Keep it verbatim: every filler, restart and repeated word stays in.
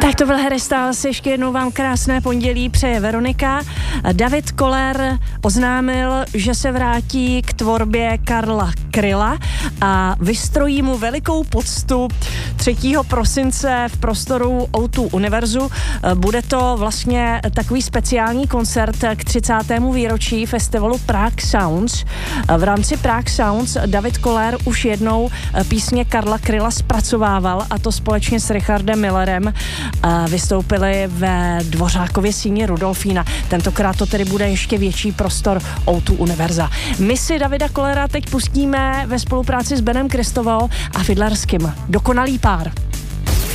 Tak to byl Harry Styles, ještě jednou vám krásné pondělí přeje Veronika. David Koller oznámil, že se vrátí k tvorbě Karla Kryla a vystrojí mu velikou poctu třetího prosince v prostoru O dva Univerzu. Bude to vlastně takový speciální koncert k třicátému výročí festivalu Prague Sounds. V rámci Prague Sounds David Koller už jednou písně Karla Kryla zpracovával, a to společně s Richardem Millerem. Vystoupili ve Dvořákově síni Rudolfína. Tentokrát to tedy bude ještě větší prostor O dva Univerza. My si Davida Kollera teď pustíme ve spolupráci s Benem Kristoval a Fidlerským. Dokonalý pár.